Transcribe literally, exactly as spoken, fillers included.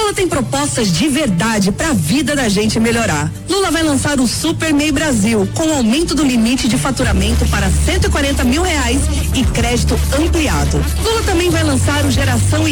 Lula tem propostas de verdade para a vida da gente melhorar. Lula vai lançar o Super M E I Brasil, com aumento do limite de faturamento para cento e quarenta mil reais e crédito ampliado. Lula também vai lançar o Geração